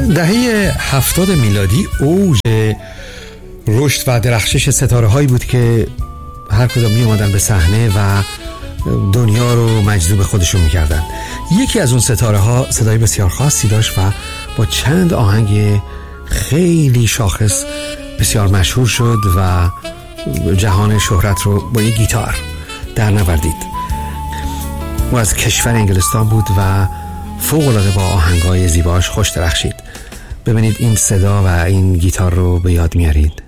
دهه 70 میلادی اوج رشد و درخشش ستاره هایی بود که هر کدام می اومدن به صحنه و دنیا رو مجذوب خودشون میکردن. یکی از اون ستاره ها صدای بسیار خاصی داشت و با چند آهنگ خیلی شاخص بسیار مشهور شد و جهان شهرت رو با یک گیتار در نوردید. او از کشور انگلستان بود و فوق‌العاده با آهنگ‌های زیباش خوش درخشید. ببینید این صدا و این گیتار رو به یاد میارید.